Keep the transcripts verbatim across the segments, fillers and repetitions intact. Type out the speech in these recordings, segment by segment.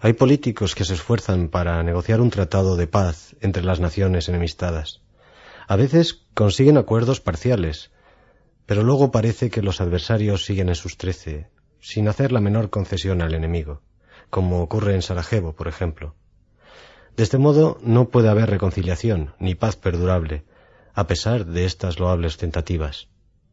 Hay políticos que se esfuerzan para negociar un tratado de paz entre las naciones enemistadas. A veces consiguen acuerdos parciales, pero luego parece que los adversarios siguen en sus trece, sin hacer la menor concesión al enemigo, como ocurre en Sarajevo, por ejemplo. De este modo no puede haber reconciliación ni paz perdurable, a pesar de estas loables tentativas.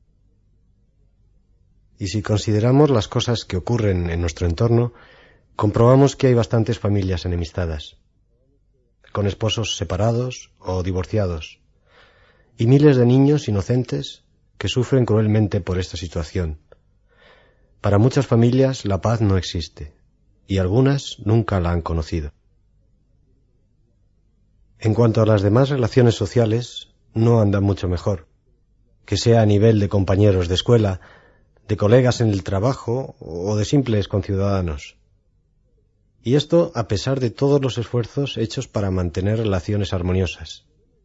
Y si consideramos las cosas que ocurren en nuestro entorno, comprobamos que hay bastantes familias enemistadas, con esposos separados o divorciados, y miles de niños inocentes que sufren cruelmente por esta situación. Para muchas familias la paz no existe, y algunas nunca la han conocido. En cuanto a las demás relaciones sociales, no andan mucho mejor, que sea a nivel de compañeros de escuela, de colegas en el trabajo o de simples conciudadanos. Y esto a pesar de todos los esfuerzos hechos para mantener relaciones armoniosas.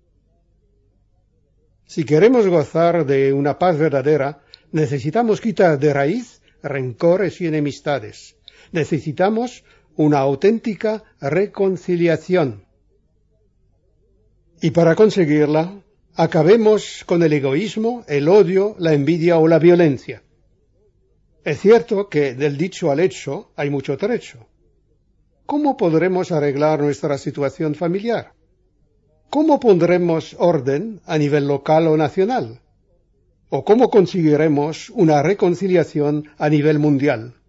Si queremos gozar de una paz verdadera, necesitamos quitar de raíz rencores y enemistades. Necesitamos una auténtica reconciliación. Y para conseguirla, acabemos con el egoísmo, el odio, la envidia o la violencia. Es cierto que del dicho al hecho hay mucho trecho. ¿Cómo podremos arreglar nuestra situación familiar? ¿Cómo pondremos orden a nivel local o nacional? ¿O cómo conseguiremos una reconciliación a nivel mundial?